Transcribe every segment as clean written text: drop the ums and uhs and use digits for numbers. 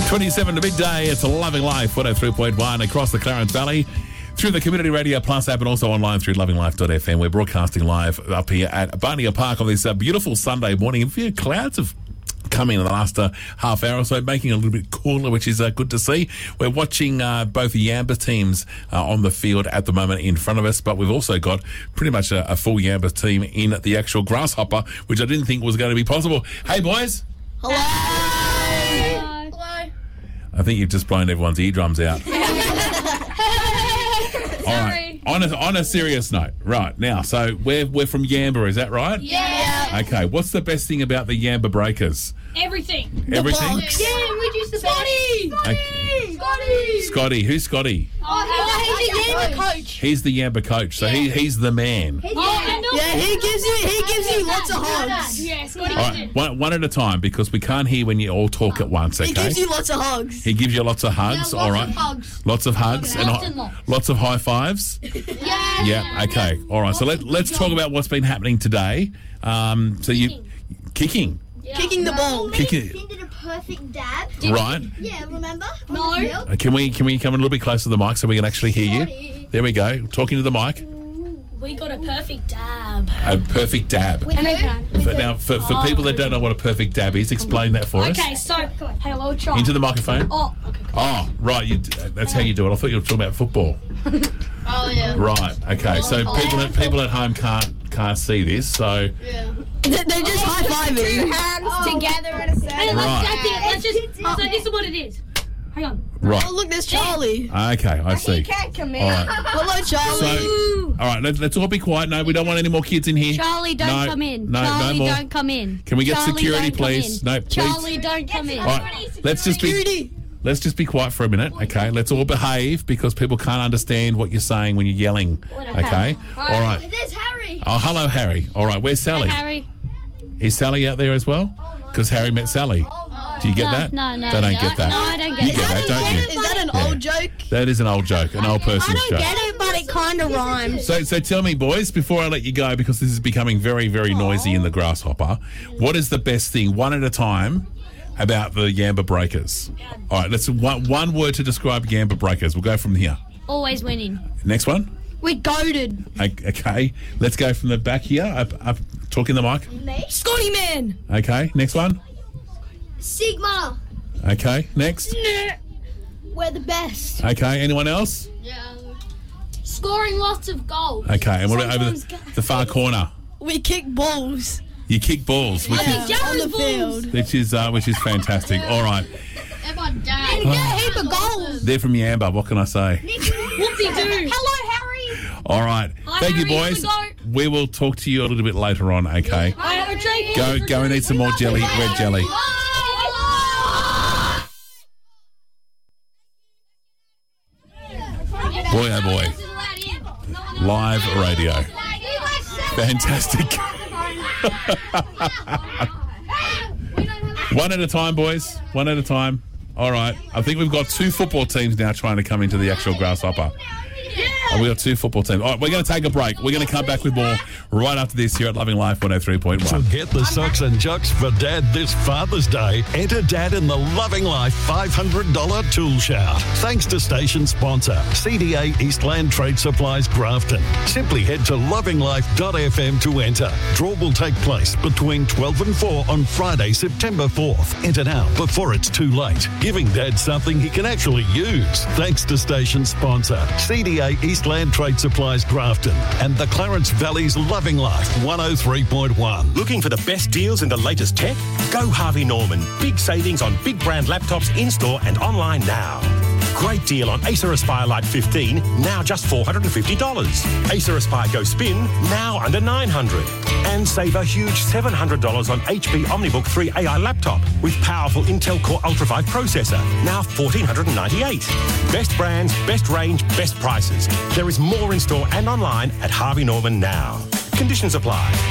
27 to midday. It's a Loving Life 103.1 across the Clarence Valley through the Community Radio Plus app and also online through lovinglife.fm. We're broadcasting live up here at Barnier Park on this beautiful Sunday morning. A few clouds have come in the last half hour or so, making it a little bit cooler, which is good to see. We're watching both the Yamba teams on the field at the moment in front of us, but we've also got pretty much a full Yamba team in the actual Grasshopper, which I didn't think was going to be possible. Hey, boys. Hello. I think you've just blown everyone's eardrums out. All right. On a serious note, right now, so we're from Yamba, is that right? Yeah. Okay. What's the best thing about the Yamba Breakers? Everything. Everything. Yeah, we used to Scotty. Scotty. Who's Scotty? He's a Yamba coach. He's the Yamba coach, so he's the man. He gives you lots of hugs. Yeah, Scotty. All right, one at a time, because we can't hear when you all talk at once. Okay. He gives you lots of hugs. He gives you lots of hugs. All right. Lots of hugs and lots of high fives. Yeah. Okay. All right. So let's talk about what's been happening today. So you kicking. Kicking the ball. Kicking. Did a perfect dab. Right. Yeah, remember? No. Can we come a little bit closer to the mic so we can actually hear you? There we go. Talking to the mic. We got a perfect dab. A perfect dab. Now, for people that don't know what a perfect dab is, explain that for us. Okay, so, hey, we'll try. Into the microphone. Oh, okay. Oh, right. That's how you do it. I thought you were talking about football. Oh yeah. Right. Okay. So people at home can't see this. So They're just high-fiving. Hands Together in a circle. Hey, Right. let's just, so this is what it is. Hang on. right. Oh, look, there's Charlie. Okay. I see. can't come in. All right. Hello, Charlie. So, all right. Let's all be quiet. No, we don't want any more kids in here. Charlie, don't No, come in. No, Charlie, no more. don't come in. Can we get Charlie, security, don't come please? in. No, please. Charlie, don't come in. All right. Let's just be. Security. Let's just be quiet for a minute, okay? Let's all behave, because people can't understand what you're saying when you're yelling, okay? All right. There's Harry. Oh, hello, Harry. All right, where's Sally? Harry. Is Sally out there as well? Because Harry met Sally. Do you get that? No. They don't get that. No, I don't You get get it. that, don't you? Is that an old joke? That is an old joke, an old person's joke. it, but it kind of rhymes. So tell me, boys, before I let you go, because this is becoming very, very noisy in the Grasshopper, what is the best thing, one at a time, about the Yamba Breakers? All right, let's one word to describe Yamba Breakers. We'll go from here. Always winning. Next one. We goaded. Okay, let's go from the back here. Up talking the mic. Scotty man. Okay, next one. Sigma. Okay, next. We're the best. Okay, anyone else? Scoring lots of goals. Okay, and what about over the far corner? We kick balls. You kick balls, which On the field. is fantastic. All right, Everyone dab. Get a heap of goals. they're from Yamba. What can I say? Whoopsie-doo. Hello, Harry. All right, Hi, thank you, Harry, boys. here We will talk to you a little bit later on. Okay, go and eat some more jelly, red jelly. Boy, oh boy, live radio, fantastic. One at a time, boys. One at a time. All right. I think we've got two football teams now trying to come into the actual Grasshopper. We've got two football teams. All right, we're going to take a break. We're going to come back with more right after this here at Loving Life 103.1. So get the socks and jocks for Dad this Father's Day. Enter Dad in the Loving Life $500 tool shout. Thanks to station sponsor, CDA Eastland Trade Supplies Grafton. Simply head to lovinglife.fm to enter. Draw will take place between 12 and 4 on Friday, September 4th. Enter now before it's too late. Giving Dad something he can actually use. Thanks to station sponsor, CDA Eastland Trade Supplies Grafton and the Clarence Valley's Loving Life 103.1. Looking for the best deals in the latest tech? Go Harvey Norman. Big savings on big brand laptops in-store and online now. Great deal on Acer Aspire Lite 15, now just $450. Acer Aspire Go Spin, now under $900. And save a huge $700 on HP OmniBook 3 AI laptop with powerful Intel Core Ultra 5 processor, now $1,498. Best brands, best range, best prices. There is more in store and online at Harvey Norman now. Conditions apply.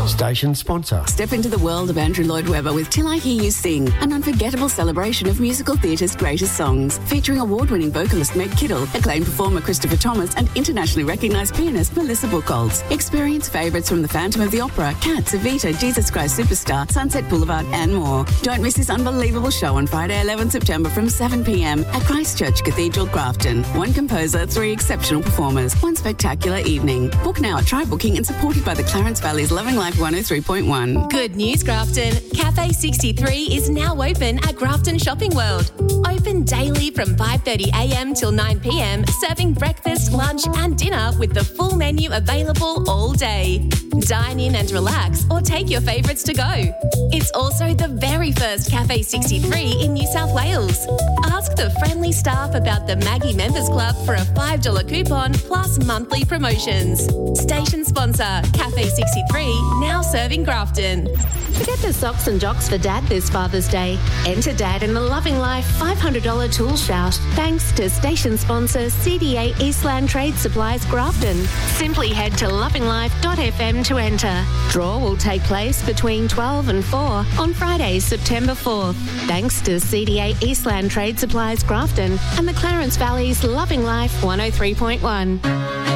Station sponsor. Step into the world of Andrew Lloyd Webber with Till I Hear You Sing, an unforgettable celebration of musical theatre's greatest songs, featuring award-winning vocalist Meg Kittle, acclaimed performer Christopher Thomas, and internationally recognised pianist Melissa Buchholz. Experience favourites from The Phantom of the Opera, Cats, Evita, Jesus Christ Superstar, Sunset Boulevard, and more. Don't miss this unbelievable show on Friday, 11 September from 7 p.m. at Christchurch Cathedral, Grafton. One composer, 3 exceptional performers, one spectacular evening. Book now at Try Booking and supported by the Clarence Valley's Loving Life 103.1. Good news, Grafton. Cafe 63 is now open at Grafton Shopping World. Open daily from 5:30am till 9pm, serving breakfast, lunch and dinner with the full menu available all day. Dine in and relax or take your favourites to go. It's also the very first Cafe 63 in New South Wales. Ask the friendly staff about the Maggie Members Club for a $5 coupon plus monthly promotions. Station sponsor, Cafe 63, now serving Grafton. Forget the socks and jocks for Dad this Father's Day. Enter Dad in the Loving Life $500 tool shout thanks to station sponsor CDA Eastland Trade Supplies Grafton. Simply head to lovinglife.fm to enter. Draw will take place between 12 and 4 on Friday, September 4th. Thanks to CDA Eastland Trade Supplies Grafton and the Clarence Valley's Loving Life 103.1.